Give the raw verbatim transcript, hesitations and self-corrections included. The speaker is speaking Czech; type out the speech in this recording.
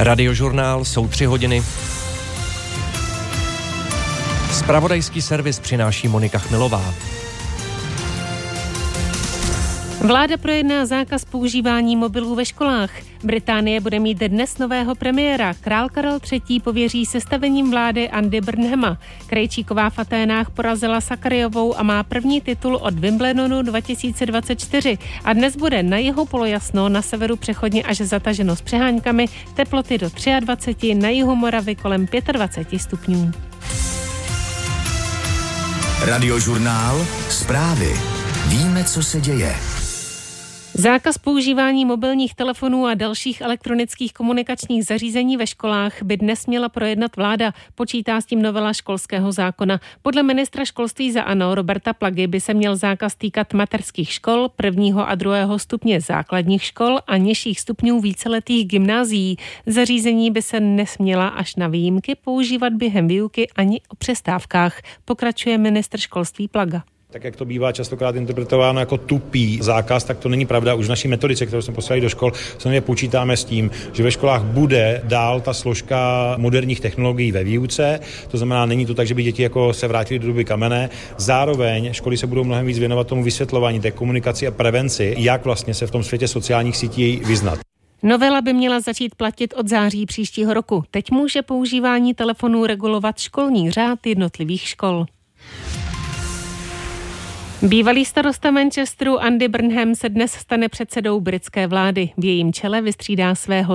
Radiožurnál, jsou tři hodiny. Zpravodajský servis přináší Monika Chmilová. Vláda projedná zákaz používání mobilů ve školách. Británie bude mít dnes nového premiéra. Král Karel třetí. pověří sestavením vlády Andy Burnhama. Krejčíková v Aténách porazila Sakaryovou a má první titul od Wimbledonu dva tisíce dvacet čtyři. A dnes bude na jihu polojasno, na severu přechodně až zataženo s přeháňkami, teploty do dvacet tři, na jihu Moravy kolem dvacet pět stupňů. Radiožurnál, zprávy. Víme, co se děje. Zákaz používání mobilních telefonů a dalších elektronických komunikačních zařízení ve školách by dnes měla projednat vláda. Počítá s tím novela školského zákona. Podle ministra školství za ANO Roberta Plagy by se měl zákaz týkat mateřských škol, prvního a druhého stupně základních škol a nižších stupňů víceletých gymnázií. Zařízení by se nesměla až na výjimky používat během výuky ani o přestávkách, pokračuje ministr školství Plaga. Tak jak to bývá častokrát interpretováno jako tupý zákaz, tak to není pravda. Už v naší metodice, kterou jsme poslali do škol, samozřejmě počítáme s tím, že ve školách bude dál ta složka moderních technologií ve výuce. To znamená, není to tak, že by děti jako se vrátily do doby kamenné. Zároveň školy se budou mnohem víc věnovat tomu vysvětlování, té komunikaci a prevenci, jak vlastně se v tom světě sociálních sítí vyznat. Novela by měla začít platit od září příštího roku. Teď může používání telefonů regulovat školní řád jednotlivých škol. Bývalý starosta Manchesteru Andy Burnham se dnes stane předsedou britské vlády. V jejím čele vystřídá svého